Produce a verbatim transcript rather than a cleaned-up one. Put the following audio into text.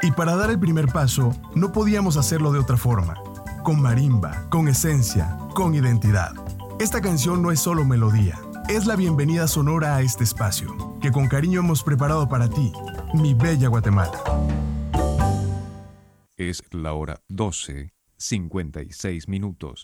Y para dar el primer paso, no podíamos hacerlo de otra forma. Con marimba, con esencia, con identidad. Esta canción no es solo melodía, es la bienvenida sonora a este espacio, que con cariño hemos preparado para ti, mi bella Guatemala. Es la hora doce, cincuenta y seis minutos.